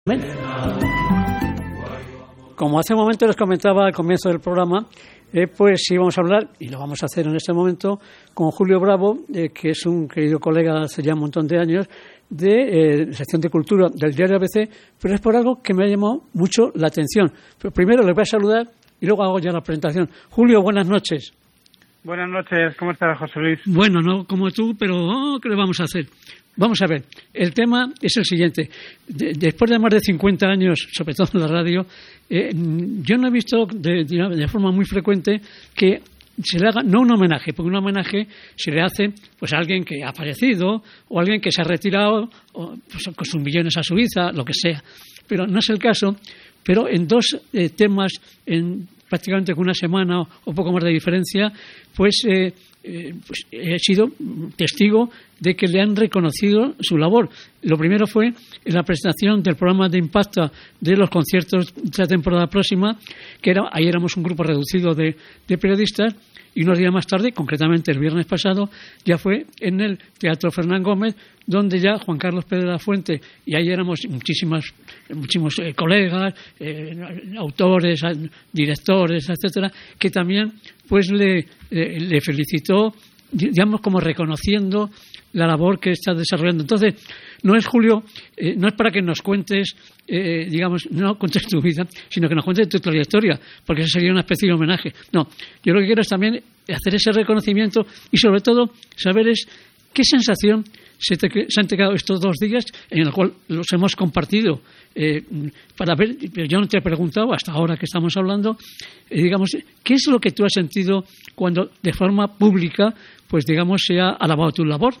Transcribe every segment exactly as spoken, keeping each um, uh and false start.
Como hace un momento les comentaba al comienzo del programa, eh, pues íbamos a hablar, y lo vamos a hacer en este momento, con Julio Bravo, eh, que es un querido colega hace ya un montón de años, de eh, sección de cultura del diario A B C, pero es por algo que me ha llamado mucho la atención. Pero primero les voy a saludar y luego hago ya la presentación. Julio, buenas noches. Buenas noches, ¿cómo estás, José Luis? Bueno, no como tú, pero oh, ¿qué le vamos a hacer? Vamos a ver, el tema es el siguiente. De, después de más de cincuenta años, sobre todo en la radio, eh, yo no he visto de, de, de forma muy frecuente que se le haga, no un homenaje, porque un homenaje se le hace pues a alguien que ha fallecido o a alguien que se ha retirado o, pues, con sus millones a Suiza, lo que sea. Pero no es el caso, pero en dos eh, temas, en prácticamente con una semana o poco más de diferencia, pues, eh, eh, pues he sido testigo de que le han reconocido su labor. Lo primero fue en la presentación del programa de Impacta de los conciertos de la temporada próxima, que era, ahí éramos un grupo reducido de, de periodistas, y unos días más tarde, concretamente el viernes pasado, ya fue en el Teatro Fernán Gómez, donde ya Juan Carlos Pérez de la Fuente, y ahí éramos muchísimas, muchísimos eh, colegas, eh, autores, directores, etcétera, que también pues le, le, le felicitó, digamos, como reconociendo la labor que está desarrollando. Entonces, no es, Julio, eh, no es para que nos cuentes, eh, digamos, no cuentes tu vida, sino que nos cuentes tu trayectoria, porque eso sería una especie de homenaje. No, yo lo que quiero es también hacer ese reconocimiento y, sobre todo, saber es qué sensación se, te, se han tenido estos dos días en el cual los hemos compartido, eh, para ver, yo no te he preguntado hasta ahora que estamos hablando, eh, digamos, ¿qué es lo que tú has sentido cuando de forma pública, pues digamos, se ha alabado tu labor?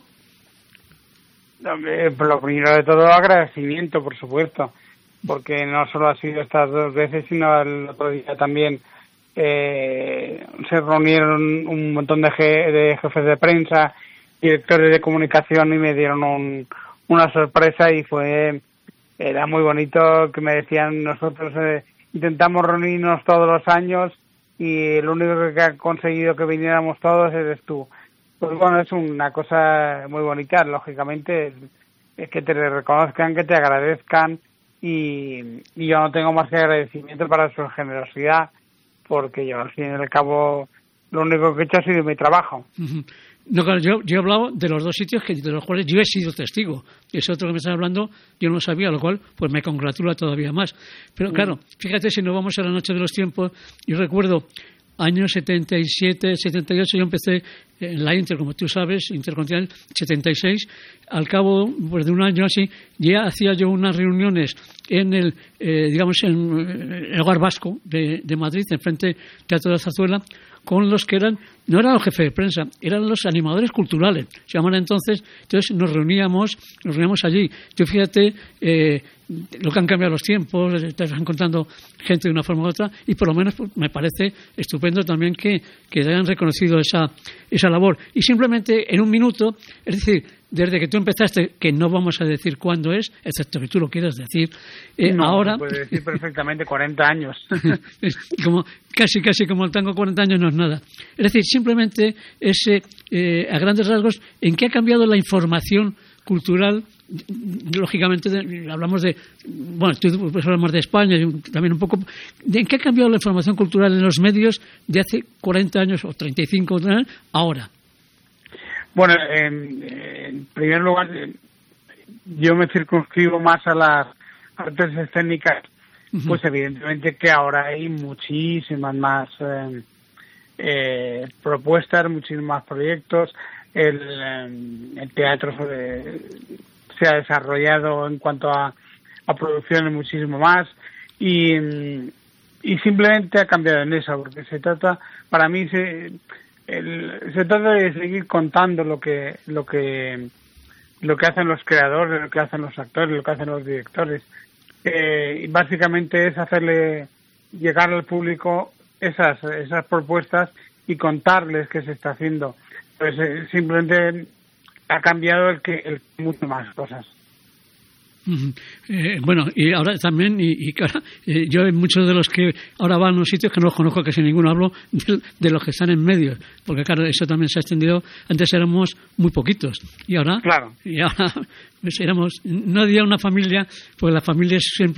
Eh, por lo primero de todo, agradecimiento, por supuesto, porque no solo ha sido estas dos veces, sino el otro día también eh, se reunieron un montón de, je- de jefes de prensa, directores de comunicación, y me dieron un, una sorpresa, y fue era muy bonito, que me decían: nosotros eh, intentamos reunirnos todos los años y el único que ha conseguido que viniéramos todos eres tú. Pues bueno, es una cosa muy bonita, lógicamente, es que te reconozcan, que te agradezcan, y, y yo no tengo más que agradecimiento para su generosidad, porque yo, al fin y al cabo, lo único que he hecho ha sido mi trabajo. Uh-huh. No, claro, yo, yo he hablado de los dos sitios que, de los cuales yo he sido testigo. Ese otro que me estás hablando yo no lo sabía, lo cual pues me congratula todavía más. Pero claro, fíjate, si nos vamos a la noche de los tiempos, yo recuerdo años setenta y siete, setenta y ocho, yo empecé en la Inter, como tú sabes, Intercontinental, setenta y seis. Al cabo pues, de un año así, ya hacía yo unas reuniones en el, eh, digamos, en el Hogar Vasco de, de Madrid, en frente del Teatro de la Zarzuela, con los que eran, no eran los jefes de prensa, eran los animadores culturales, se llamaban entonces. Entonces nos reuníamos, nos reuníamos allí. Tú fíjate eh, lo que han cambiado los tiempos, te van encontrando gente de una forma u otra, y por lo menos pues, me parece estupendo también que, que hayan reconocido esa, esa labor. Y simplemente en un minuto, es decir, desde que tú empezaste, que no vamos a decir cuándo es, excepto que tú lo quieras decir, eh, no, ahora... puede decir perfectamente cuarenta años. como, casi, casi como el tango, cuarenta años no es nada. Es decir, simplemente ese, eh, a grandes rasgos, ¿en qué ha cambiado la información cultural? Lógicamente de, hablamos de, bueno, tú pues hablamos de España también un poco, de en qué ha cambiado la información cultural en los medios de hace cuarenta años o treinta y cinco años ahora. Bueno, en, en primer lugar, yo me circunscribo más a las artes escénicas, uh-huh. Pues evidentemente que ahora hay muchísimas más eh, eh, propuestas, muchísimos más proyectos. El, el teatro se, se ha desarrollado en cuanto a, a producciones muchísimo más, y, y simplemente ha cambiado en eso, porque se trata, para mí se, el, se trata de seguir contando lo que lo que lo que hacen los creadores, lo que hacen los actores, lo que hacen los directores, eh, y básicamente es hacerle llegar al público esas esas propuestas y contarles qué se está haciendo. Pues eh, simplemente ha cambiado el que el mucho más cosas. Uh-huh. Eh, bueno, y ahora también, y, y claro, eh, yo en muchos de los que ahora van a los sitios que no los conozco, casi ninguno, hablo de, de los que están en medios, porque claro, eso también se ha extendido. Antes éramos muy poquitos, y ahora, claro. y ahora pues éramos, no diría una familia, porque las familias siempre